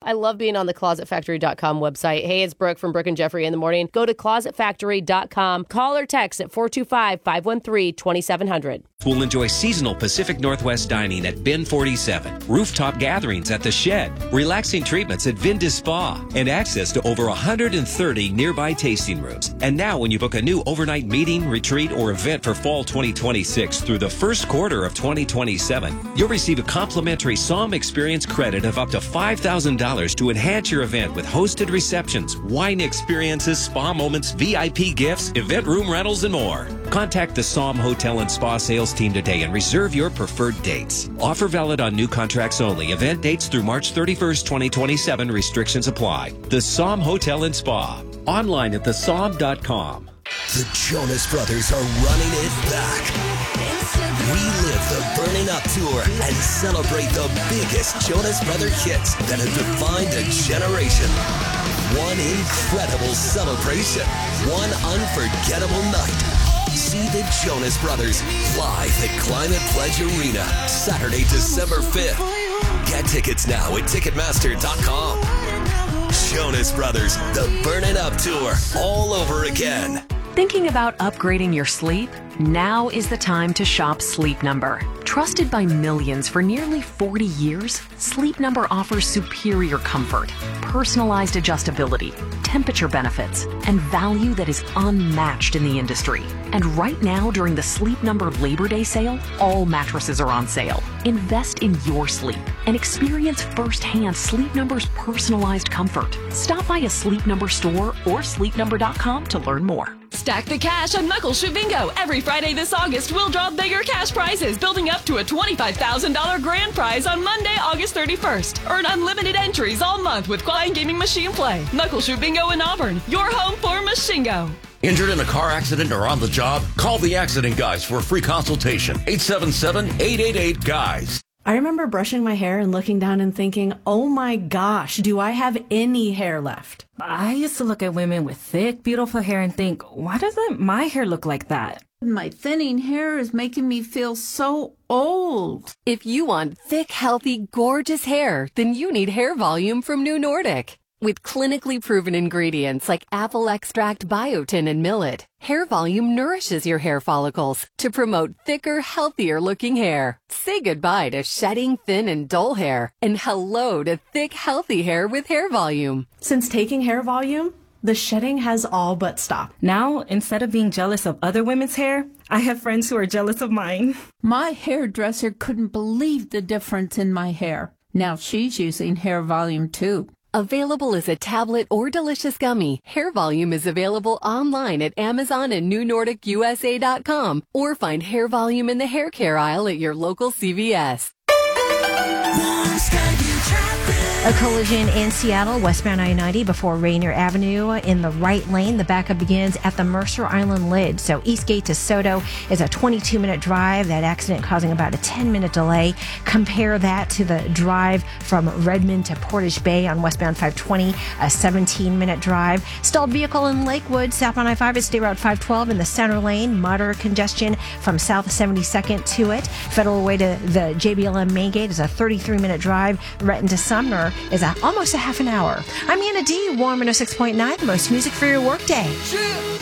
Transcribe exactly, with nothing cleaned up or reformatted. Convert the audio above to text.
I love being on the closet factory dot com website. Hey, it's Brooke from Brooke and Jeffrey in the morning. Go to closet factory dot com. Call or text at four two five, five one three, two seven zero zero. We'll enjoy seasonal Pacific Northwest dining at Bin forty-seven, rooftop gatherings at The Shed, relaxing treatments at Vinda Spa, and access to over one hundred thirty nearby tasting rooms. And now when you book a new overnight meeting, retreat, or event for fall twenty twenty-six through the first quarter of twenty twenty-seven, you'll receive a complimentary Psalm Experience credit of up to five thousand dollars to enhance your event with hosted receptions, wine experiences, spa moments, V I P gifts, event room rentals, and more. Contact the Psalm Hotel and Spa sales team today and reserve your preferred dates. Offer valid on new contracts only. Event dates through March thirty-first, twenty twenty-seven. Restrictions apply. The Psalm Hotel and Spa. Online at the psalm dot com. The Jonas Brothers are running it back. Relive the Burning Up Tour and celebrate the biggest Jonas Brother hits that have defined a generation. One incredible celebration. One unforgettable night. See the Jonas Brothers live at Climate Pledge Arena, Saturday, December fifth. Get tickets now at Ticketmaster dot com. Jonas Brothers, the Burning Up Tour, all over again. Thinking about upgrading your sleep? Now is the time to shop Sleep Number. Trusted by millions for nearly forty years, Sleep Number offers superior comfort, personalized adjustability, temperature benefits, and value that is unmatched in the industry. And right now, during the Sleep Number Labor Day sale, all mattresses are on sale. Invest in your sleep and experience firsthand Sleep Number's personalized comfort. Stop by a Sleep Number store or sleep number dot com to learn more. Stack the cash on Knuckle Shoot Bingo. Every Friday this August, we'll draw bigger cash prizes, building up to a twenty-five thousand dollars grand prize on Monday, August thirty-first. Earn unlimited entries all month with Klein Gaming Machine Play. Knuckle Shoot Bingo in Auburn, your home for Machingo. Injured in a car accident or on the job? Call the Accident Guys for a free consultation. eight seven seven, eight eight eight, GUYS. I remember brushing my hair and looking down and thinking, oh my gosh, do I have any hair left? I used to look at women with thick, beautiful hair and think, why doesn't my hair look like that? My thinning hair is making me feel so old. If you want thick, healthy, gorgeous hair, then you need Hair Volume from New Nordic. With clinically proven ingredients like apple extract, biotin, and millet, Hair Volume nourishes your hair follicles to promote thicker, healthier looking hair. Say goodbye to shedding, thin, and dull hair, and hello to thick, healthy hair with Hair Volume. Since taking Hair Volume, the shedding has all but stopped. Now, instead of being jealous of other women's hair, I have friends who are jealous of mine. My hairdresser couldn't believe the difference in my hair. Now she's using Hair Volume too. Available as a tablet or delicious gummy, Hair Volume is available online at Amazon and New Nordic U S A dot com, or find Hair Volume in the hair care aisle at your local C V S. A collision in Seattle, westbound I ninety before Rainier Avenue in the right lane. The backup begins at the Mercer Island Lid. So Eastgate to Soto is a twenty-two minute drive. That accident causing about a ten minute delay. Compare that to the drive from Redmond to Portage Bay on westbound five twenty, a seventeen minute drive. Stalled vehicle in Lakewood, southbound I five at State Route five twelve in the center lane. Moderate congestion from South seventy-second to it. Federal Way to the J B L M main gate is a thirty-three minute drive. Renton to Sumner is a, almost a half an hour. I'm Anna D. Warm one oh six point nine, the most music for your workday.